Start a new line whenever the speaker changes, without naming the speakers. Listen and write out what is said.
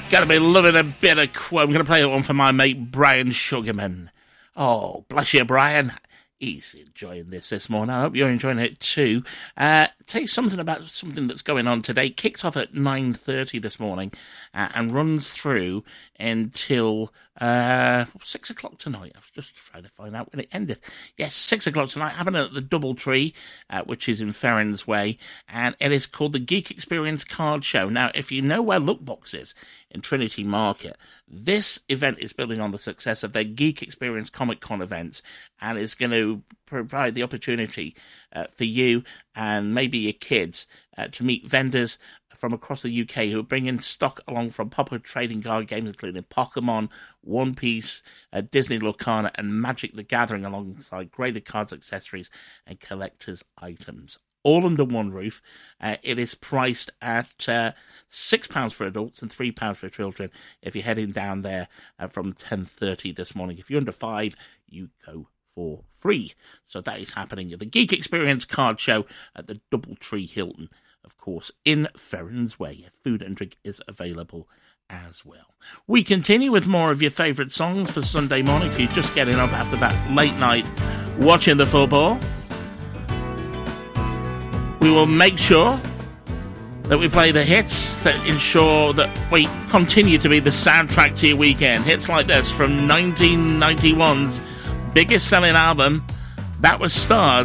Gotta be loving a bit of Quo. I'm gonna play that one for my mate Brian Sugarman. Oh, bless you, Brian. He's enjoying this morning. I hope you're enjoying it too. Tell you something about something that's going on today. Kicked off at 9:30 this morning and runs through until 6 o'clock tonight. I was just trying to find out when it ended. Yes, 6 o'clock tonight, happening at the Doubletree, which is in Ferrens Way, and it is called the Geek Experience Card Show. Now, if you know where Lookbox is in Trinity Market, this event is building on the success of their Geek Experience Comic Con events, and is going to provide the opportunity for you and maybe your kids to meet vendors from across the UK who are bringing stock along from popular trading card games, including Pokemon, One Piece, Disney Lorcana, and Magic the Gathering, alongside graded cards, accessories, and collector's items. All under one roof. It is priced at £6 for adults and £3 for children if you're heading down there from 10:30 this morning. If you're under 5, you go for free. So that is happening at the Geek Experience Card Show at the Doubletree Hilton, of course, in Ferrens Way. Food and drink is available as well. We continue with more of your favourite songs for Sunday morning. If you're just getting up after that late night watching the football, we will make sure that we play the hits that ensure that we continue to be the soundtrack to your weekend. Hits like this from 1991's biggest selling album, that was Stars.